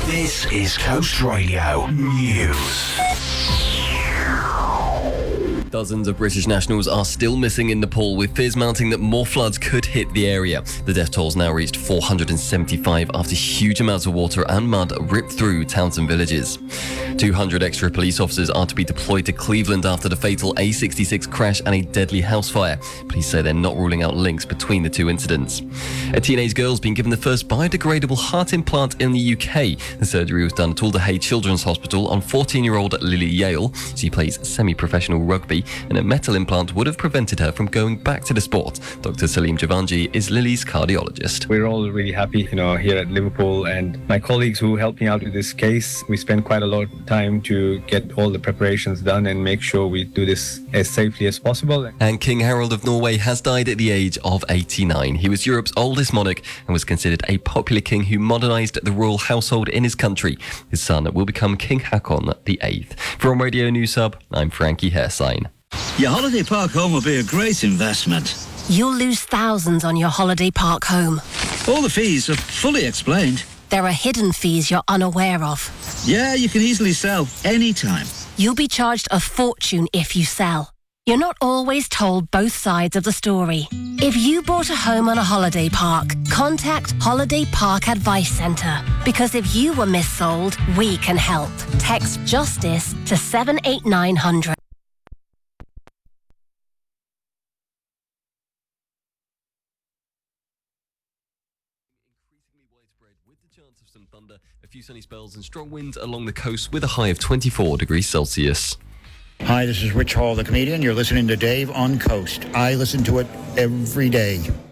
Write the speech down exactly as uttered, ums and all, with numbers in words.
This is Coast Radio News. Dozens of British nationals are still missing in Nepal, with fears mounting that more floods could hit the area. The death toll's now reached four hundred seventy-five after huge amounts of water and mud ripped through towns and villages. two hundred extra police officers are to be deployed to Cleveland after the fatal A sixty-six crash and a deadly house fire. Police say they're not ruling out links between the two incidents. A teenage girl's been given the first biodegradable heart implant in the U K. The surgery was done at Alder Hey Children's Hospital on fourteen-year-old Lily Yale. She plays semi-professional rugby, and a metal implant would have prevented her from going back to the sport. Doctor Salim Javanji is Lily's cardiologist. We're all really happy, you know, here at Liverpool, and my colleagues who helped me out with this case, we spent quite a lot of time to get all the preparations done and make sure we do this as safely as possible. And King Harald of Norway has died at the age of eighty-nine. He was Europe's oldest monarch and was considered a popular king who modernised the royal household in his country. His son will become King Haakon the eighth. From Radio News Hub, I'm Frankie Hairsign. Your holiday park home will be a great investment. You'll lose thousands on your holiday park home. All the fees are fully explained. There are hidden fees you're unaware of. Yeah, you can easily sell anytime. You'll be charged a fortune if you sell. You're not always told both sides of the story. If you bought a home on a holiday park, contact Holiday Park Advice Centre. Because if you were missold, we can help. Text JUSTICE to seven eight nine hundred. With the chance of some thunder, a few sunny spells and strong winds along the coast with a high of twenty-four degrees Celsius. Hi, this is Rich Hall, the comedian. You're listening to Dave on Coast. I listen to it every day.